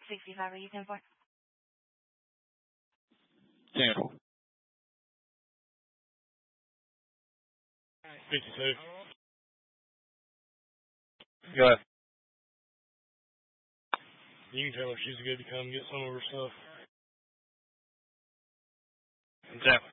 65 are you 10 for? 10-4. 52. Go ahead. You can tell her she's good to come get some of her stuff. 10.